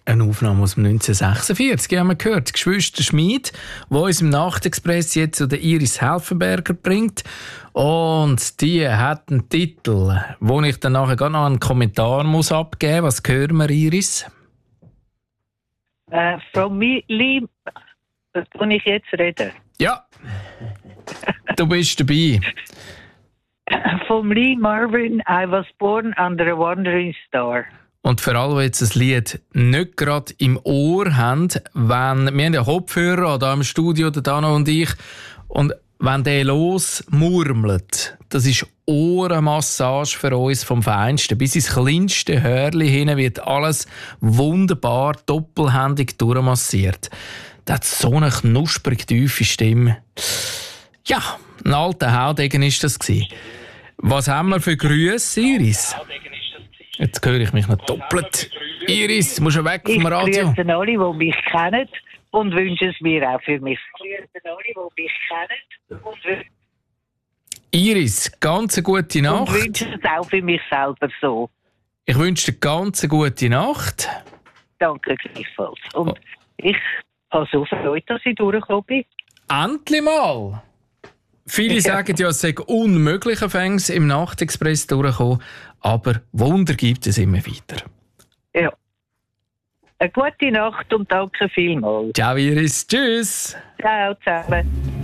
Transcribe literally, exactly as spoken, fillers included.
Eine Aufnahme aus dem neunzehnhundertsechsundvierzig, haben wir gehört. Geschwister Schmid, die uns im Nachtexpress jetzt zu der Iris Helfenberger bringt. Und die hat einen Titel, wo ich dann nachher gar noch einen Kommentar muss abgeben muss. Was hören wir, Iris? Uh, from me, Lee, kann ich jetzt reden? Ja, du bist dabei. From Lee Marvin, I was born under a wandering star. Und für alle, die jetzt das Lied nicht gerade im Ohr haben, wenn, wir haben ja Kopfhörer da im Studio, der Dano und ich, und wenn der losmurmelt, das ist Ohrenmassage für uns vom Feinsten. Bis ins kleinste Hörli hin wird alles wunderbar doppelhändig durchmassiert. Der hat so eine knusprig tiefe Stimme. Ja, ein alter Haudegen war das. Was haben wir für Grüße, Iris? Jetzt höre ich mich noch doppelt. Iris, musst du weg vom Radio? Ich grüße alle, die mich kennen und wünsche es mir auch für mich. Ich grüße alle, die mich kennen und wünsche Iris, ganz eine gute Nacht. Und wünsche es auch für mich selber so. Ich wünsche dir ganz eine gute Nacht. Danke gleichfalls. Und oh. ich habe so Freude, dass ich durchgekommen bin. Endlich mal! Viele ja. sagen ja, es sei unmöglich, Fängs im Nachtexpress durchzukommen, aber Wunder gibt es immer wieder. Ja. Eine gute Nacht und danke vielmals. Ciao Iris, tschüss! Ciao zusammen.